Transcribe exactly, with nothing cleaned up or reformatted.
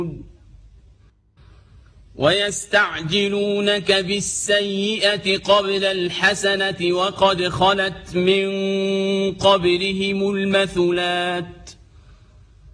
ويستعجلونك بالسيئة قبل الحسنة وقد خلت من قبلهم المثلات